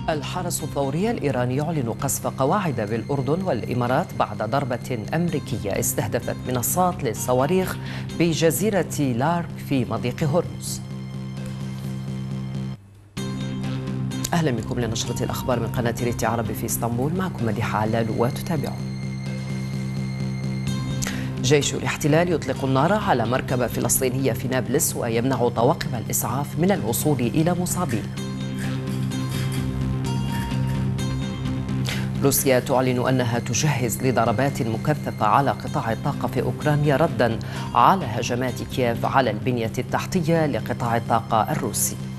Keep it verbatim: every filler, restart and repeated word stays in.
الحرس الثوري الإيراني يعلن قصف قواعد بالأردن والإمارات بعد ضربة أمريكية استهدفت منصات للصواريخ بجزيرة لارك في مضيق هرمز. أهلا بكم لنشرة الأخبار من قناة ريتي عربي في اسطنبول، معكم مديحة علال وتتابعون. جيش الاحتلال يطلق النار على مركبة فلسطينية في نابلس ويمنع طواقم الإسعاف من الوصول إلى مصابين. روسيا تعلن أنها تجهز لضربات مكثفة على قطاع الطاقة في أوكرانيا ردا على هجمات كييف على البنية التحتية لقطاع الطاقة الروسي.